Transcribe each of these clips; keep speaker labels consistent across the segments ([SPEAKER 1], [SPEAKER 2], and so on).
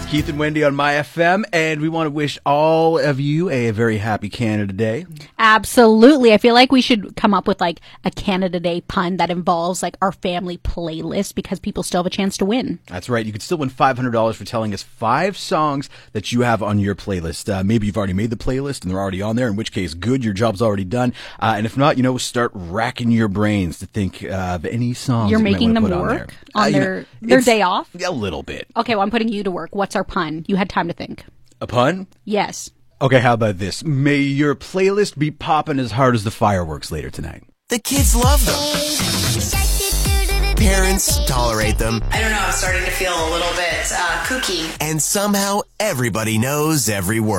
[SPEAKER 1] Keith and Wendy on My FM, and we want to wish all of you a very happy Canada Day.
[SPEAKER 2] Absolutely. I feel like we should come up with like a Canada Day pun that involves like our family playlist because people still have a chance to win.
[SPEAKER 1] That's right. You could still win $500 for telling us 5 songs that you have on your playlist. Maybe you've already made the playlist and they're already on there, in which case, good, your job's already done. And if not, start racking your brains to think of any songs
[SPEAKER 2] You're
[SPEAKER 1] that
[SPEAKER 2] making
[SPEAKER 1] you
[SPEAKER 2] them
[SPEAKER 1] might wanna
[SPEAKER 2] work
[SPEAKER 1] put on
[SPEAKER 2] on their day off?
[SPEAKER 1] A little bit.
[SPEAKER 2] Okay, well, I'm putting you to work. What's our pun? You had time to think.
[SPEAKER 1] A pun?
[SPEAKER 2] Yes.
[SPEAKER 1] Okay, how about this? May your playlist be popping as hard as the fireworks later tonight.
[SPEAKER 3] The kids love them. Parents tolerate them.
[SPEAKER 4] I don't know, I'm starting to feel a little bit kooky.
[SPEAKER 3] And somehow everybody knows every word.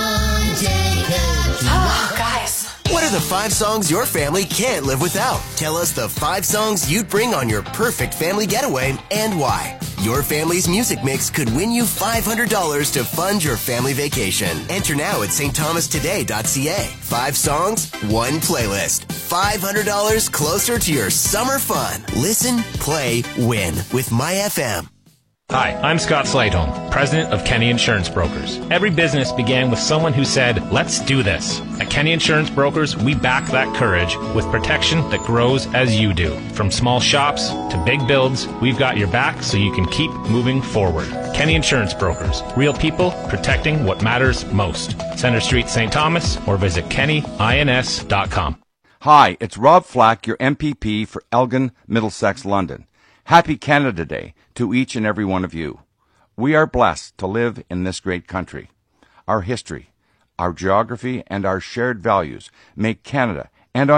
[SPEAKER 4] Oh, guys.
[SPEAKER 3] What are the 5 songs your family can't live without? Tell us the 5 songs you'd bring on your perfect family getaway and why. Your family's music mix could win you $500 to fund your family vacation. Enter now at stthomastoday.ca. 5 songs, 1 playlist. $500 closer to your summer fun. Listen, play, win with My FM.
[SPEAKER 5] Hi, I'm Scott Slightholm, president of Kenny Insurance Brokers. Every business began with someone who said, let's do this. At Kenny Insurance Brokers, we back that courage with protection that grows as you do. From small shops to big builds, we've got your back so you can keep moving forward. Kenny Insurance Brokers, real people protecting what matters most. Center Street, St. Thomas, or visit kennyins.com.
[SPEAKER 6] Hi, it's Rob Flack, your MPP for Elgin, Middlesex, London. Happy Canada Day to each and every one of you. We are blessed to live in this great country. Our history, our geography, and our shared values make Canada and